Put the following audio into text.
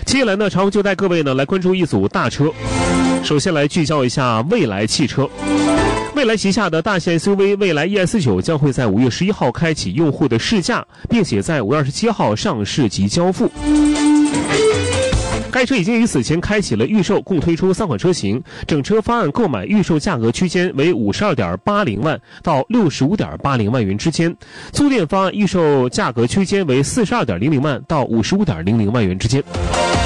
接下来呢，常红就带各位呢来关注一组大车。首先来聚焦一下蔚来汽车。蔚来旗下的大型 SUV 蔚来 ES9 将会在5月11号开启用户的试驾，并且在5月27号上市及交付。该车已经于此前开启了预售，共推出3款车型，整车方案购买预售价格区间为52.80万到65.80万元之间，租赁方案预售价格区间为42.00万到55.00万元之间。